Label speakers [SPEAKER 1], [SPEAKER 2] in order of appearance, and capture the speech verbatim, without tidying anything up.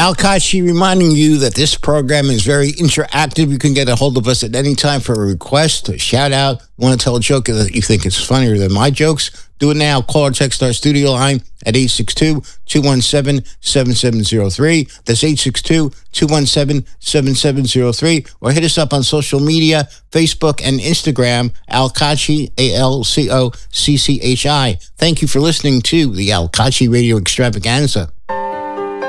[SPEAKER 1] Al Kachi reminding you that this program is very interactive. You can get a hold of us at any time for a request, a shout out. You want to tell a joke that you think is funnier than my jokes? Do it now. Call or text our studio line at eight six two, two one seven, seven seven zero three. That's eight six two, two one seven, seven seven zero three. Or hit us up on social media, Facebook and Instagram, Al Kachi, A L C O C C H I. Thank you for listening to the Al Kachi Radio Extravaganza.